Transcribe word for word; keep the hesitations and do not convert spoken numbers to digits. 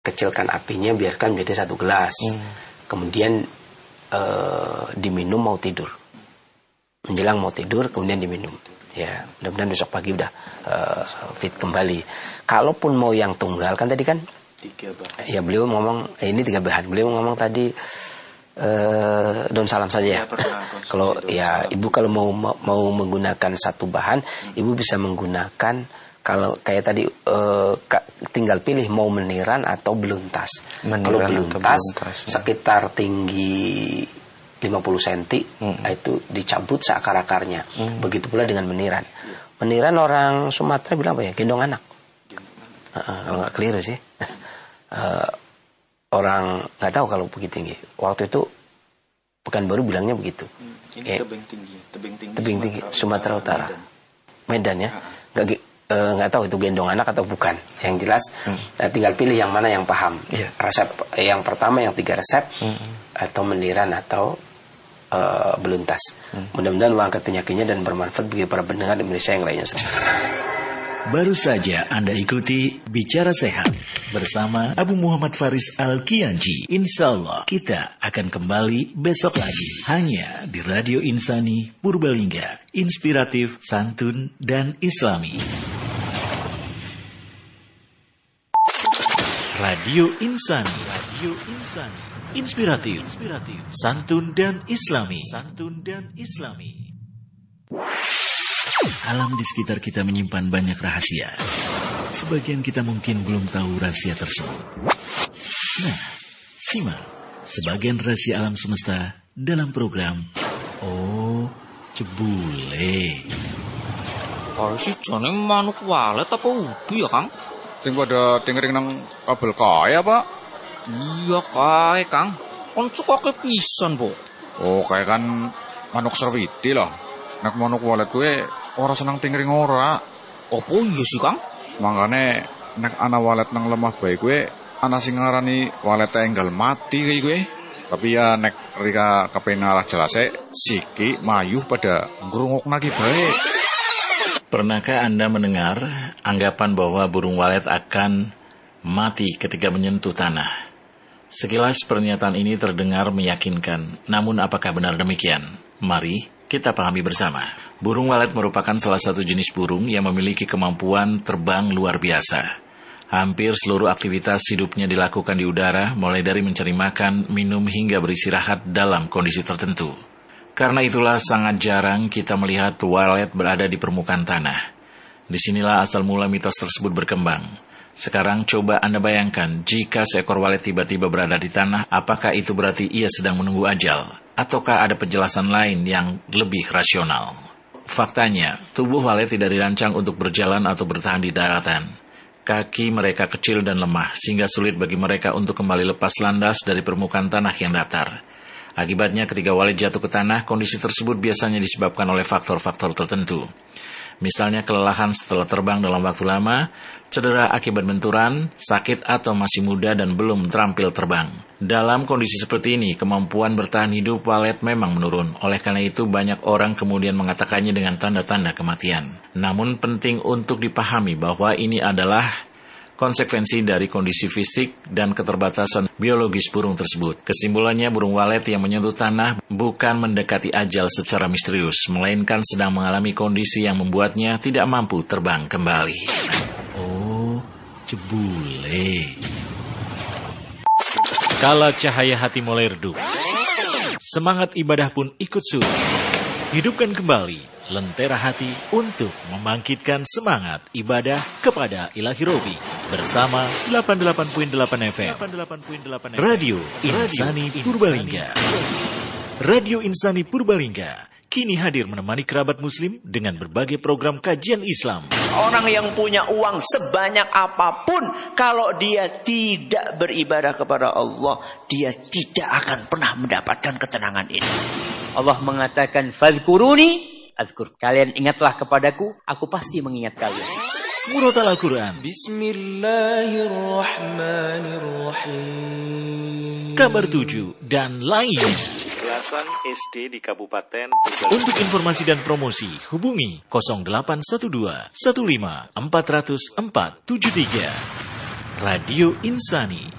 kecilkan apinya, biarkan menjadi satu gelas. Hmm. Kemudian uh, diminum mau tidur. Menjelang mau tidur, kemudian diminum. Ya, mudah-mudahan besok pagi udah uh, fit kembali. Kalaupun mau yang tunggal, kan tadi kan tiga bahan. Ya, beliau ngomong eh, ini tiga bahan. Beliau ngomong tadi uh, daun salam saja ya. ya kalau ya ibu kalau mau mau menggunakan satu bahan, hmm. ibu bisa menggunakan kalau kayak tadi uh, tinggal pilih mau meniran atau beluntas. Meniran kalau beluntas, beluntas ya. Sekitar tinggi lima puluh sentimeter hmm. itu dicabut seakar-akarnya. Hmm. Begitu pula dengan meniran. Meniran orang Sumatera bilang apa ya? Gendong anak. Uh, uh, kalau nggak keliru sih. uh, orang nggak tahu kalau begitu tinggi. Waktu itu Pekanbaru bilangnya begitu. Hmm. Ini Kayak, tebing tinggi, tebing tinggi, tebing tinggi Sumatera, Sumatera Utara. Medan, Medan ya. Nggak uh, nggak tahu itu gendong anak atau bukan. Yang jelas hmm. uh, tinggal pilih yang mana yang paham. Yeah. Resep yang pertama yang tiga resep hmm. atau meniran atau Uh, beluntas. Hmm. Mudah-mudahan mengangkat penyakitnya dan bermanfaat bagi para pendengar Indonesia yang lainnya. Baru saja Anda ikuti Bicara Sehat bersama Abu Muhammad Faris Al-Kianji. Insya Allah kita akan kembali besok lagi hanya di Radio Insani Purbalingga, inspiratif, santun, dan islami. Radio Insani, Radio Insani. Inspiratif, inspiratif, santun dan islami, santun dan islami. Alam di sekitar kita menyimpan banyak rahasia. Sebagian kita mungkin belum tahu rahasia tersebut. Nah, simak sebagian rahasia alam semesta dalam program Oh Jebule. Kalau sih jane manuk walet apa udu ya, Kang? Sing pada tingering nang kabel kaya, Pak. Iya kae Kang, kon cukoke pisan po. Oh kae kan manuk serwiti lah. Nek manuk walet kuwe ora seneng tingring ora. Opo iya sih Kang? Mangkane nek ana walet nang lemah bae kuwe ana sing ngarani walet enggal mati kae kuwe. Tapi ya nek rika kepenarah jelase siki mayuh pada ngrungokna ki bae. Pernahkah Anda mendengar anggapan bahwa burung walet akan mati ketika menyentuh tanah? Sekilas pernyataan ini terdengar meyakinkan, namun apakah benar demikian? Mari kita pahami bersama. Burung walet merupakan salah satu jenis burung yang memiliki kemampuan terbang luar biasa. Hampir seluruh aktivitas hidupnya dilakukan di udara, mulai dari mencari makan, minum, hingga beristirahat dalam kondisi tertentu. Karena itulah sangat jarang kita melihat walet berada di permukaan tanah. Disinilah asal mula mitos tersebut berkembang. Sekarang coba Anda bayangkan, jika seekor walet tiba-tiba berada di tanah, apakah itu berarti ia sedang menunggu ajal? Ataukah ada penjelasan lain yang lebih rasional? Faktanya, tubuh walet tidak dirancang untuk berjalan atau bertahan di daratan. Kaki mereka kecil dan lemah, sehingga sulit bagi mereka untuk kembali lepas landas dari permukaan tanah yang datar. Akibatnya, ketika walet jatuh ke tanah, kondisi tersebut biasanya disebabkan oleh faktor-faktor tertentu. Misalnya kelelahan setelah terbang dalam waktu lama, cedera akibat benturan, sakit atau masih muda dan belum terampil terbang. Dalam kondisi seperti ini, kemampuan bertahan hidup walet memang menurun. Oleh karena itu, banyak orang kemudian mengatakannya dengan tanda-tanda kematian. Namun penting untuk dipahami bahwa ini adalah konsekuensi dari kondisi fisik dan keterbatasan biologis burung tersebut. Kesimpulannya, burung walet yang menyentuh tanah bukan mendekati ajal secara misterius, melainkan sedang mengalami kondisi yang membuatnya tidak mampu terbang kembali. Oh, jebule. Kala cahaya hati mulai redup, semangat ibadah pun ikut surut. Hidupkan kembali lentera hati untuk membangkitkan semangat ibadah kepada Ilahi Robi bersama delapan puluh delapan koma delapan F M Radio Insani Purbalingga. Radio Insani Purbalingga kini hadir menemani kerabat muslim dengan berbagai program kajian Islam. Orang yang punya uang sebanyak apapun, kalau dia tidak beribadah kepada Allah, dia tidak akan pernah mendapatkan ketenangan ini. Allah mengatakan, "Fadhkuruni azkur." Kalian ingatlah kepadaku, aku pasti mengingat kalian. Murotal Al-Quran. Bismillahirrahmanirrahim. Kabar tujuh dan lainnya. Belasan S D di Kabupaten Purbalingga. Untuk informasi dan promosi, hubungi nol delapan satu dua satu lima empat nol nol empat tujuh tiga. Radio Insani